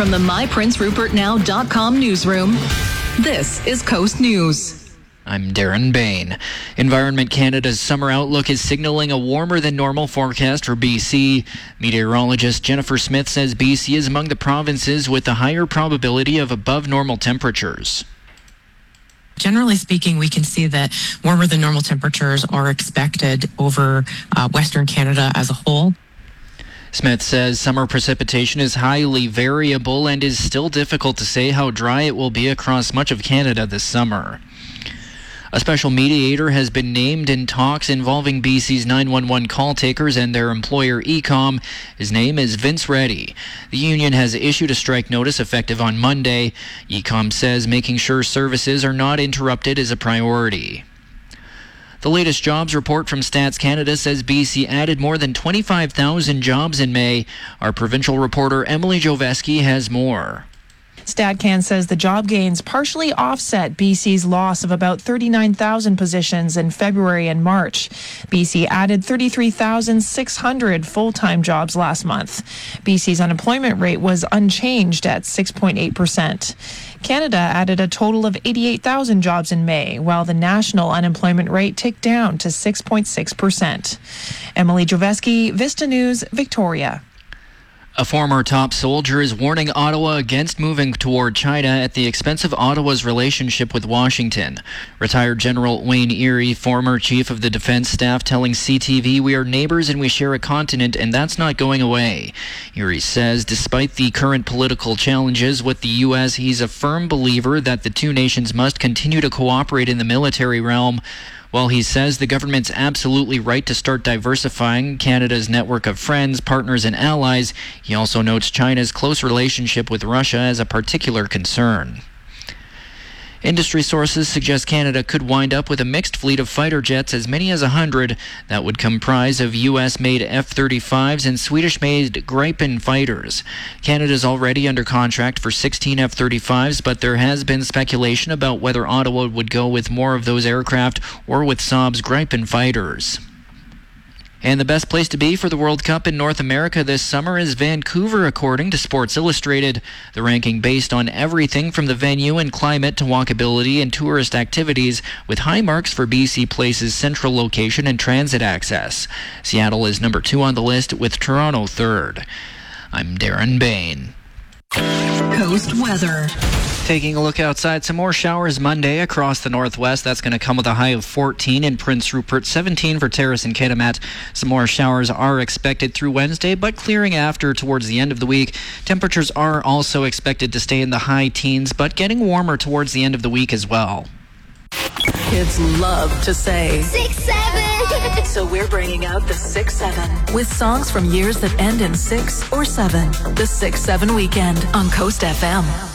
From the MyPrinceRupertNow.com newsroom, this is Coast News. I'm Darren Bain. Environment Canada's summer outlook is signaling a warmer than normal forecast for BC. Meteorologist Jennifer Smith says BC is among the provinces with the higher probability of above normal temperatures. Generally speaking, we can see that warmer than normal temperatures are expected over Western Canada as a whole. Smith says summer precipitation is highly variable and is still difficult to say how dry it will be across much of Canada this summer. A special mediator has been named in talks involving BC's 911 call takers and their employer Ecom. His name is Vince Reddy. The union has issued a strike notice effective on Monday. Ecom says making sure services are not interrupted is a priority. The latest jobs report from Stats Canada says BC added more than 25,000 jobs in May. Our provincial reporter Emily Joveski has more. StatCan says the job gains partially offset BC's loss of about 39,000 positions in February and March. BC added 33,600 full-time jobs last month. BC's unemployment rate was unchanged at 6.8%. Canada added a total of 88,000 jobs in May, while the national unemployment rate ticked down to 6.6%. Emily Joveski, Vista News, Victoria. A former top soldier is warning Ottawa against moving toward China at the expense of Ottawa's relationship with Washington. Retired General Wayne Erie, former chief of the defense staff, telling CTV, "We are neighbors and we share a continent, and that's not going away." Erie says despite the current political challenges with the U.S., he's a firm believer that the two nations must continue to cooperate in the military realm. While he says the government's absolutely right to start diversifying Canada's network of friends, partners, and allies, he also notes China's close relationship with Russia as a particular concern. Industry sources suggest Canada could wind up with a mixed fleet of fighter jets, as many as 100, that would comprise of U.S.-made F-35s and Swedish-made Gripen fighters. Canada's already under contract for 16 F-35s, but there has been speculation about whether Ottawa would go with more of those aircraft or with Saab's Gripen fighters. And the best place to be for the World Cup in North America this summer is Vancouver, according to Sports Illustrated. The ranking based on everything from the venue and climate to walkability and tourist activities, with high marks for BC Place's central location and transit access. Seattle is number 2 on the list, with Toronto third. I'm Darren Bain. Coast weather. Taking a look outside, some more showers Monday across the northwest. That's going to come with a high of 14 in Prince Rupert, 17 for Terrace and Kitimat. Some more showers are expected through Wednesday, but clearing after towards the end of the week. Temperatures are also expected to stay in the high teens, but getting warmer towards the end of the week as well. Kids love to say 6-7. So we're bringing out the 6-7 with songs from years that end in 6 or 7. The 6-7 weekend on Coast FM.